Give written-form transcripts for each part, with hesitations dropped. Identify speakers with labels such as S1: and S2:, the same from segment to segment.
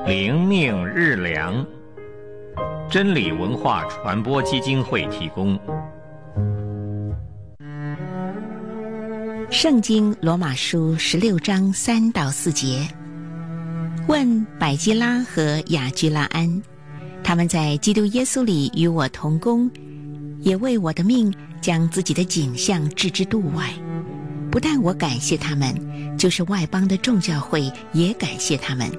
S1: 灵命日粮，真理文化传播基金会提供。
S2: 圣经罗马书16章3到4节，问百基拉和雅居拉安，他们在基督耶稣里与我同工，也为我的命将自己的景象置之度外。不但我感谢他们，就是外邦的众教会也感谢他们。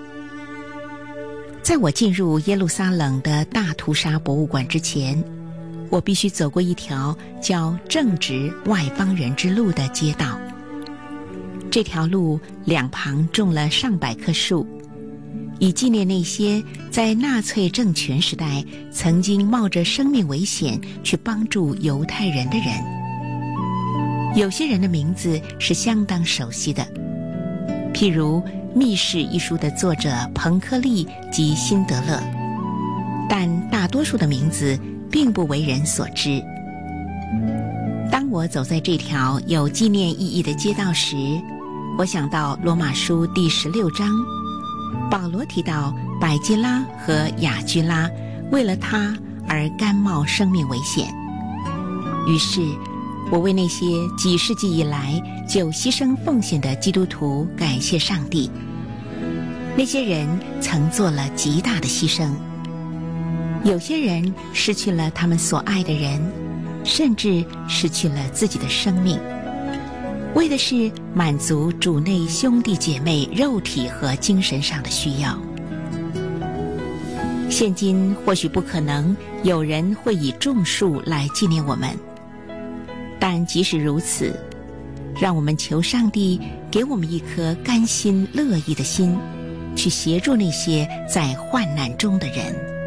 S2: 在我进入耶路撒冷的大屠杀博物馆之前，我必须走过一条叫正直外邦人之路的街道。这条路两旁种了上百棵树，以纪念那些在纳粹政权时代曾经冒着生命危险去帮助犹太人的人。有些人的名字是相当熟悉的，譬如《密室》一书的作者彭克利及辛德勒，但大多数的名字并不为人所知。当我走在这条有纪念意义的街道时，我想到罗马书第16章，保罗提到百基拉和雅居拉为了他而甘冒生命危险。于是我为那些几世纪以来就牺牲奉献的基督徒感谢上帝。那些人曾做了极大的牺牲，有些人失去了他们所爱的人，甚至失去了自己的生命，为的是满足主内兄弟姐妹肉体和精神上的需要。现今或许不可能有人会以种树来纪念我们，但即使如此，让我们求上帝给我们一颗甘心乐意的心，去协助那些在患难中的人。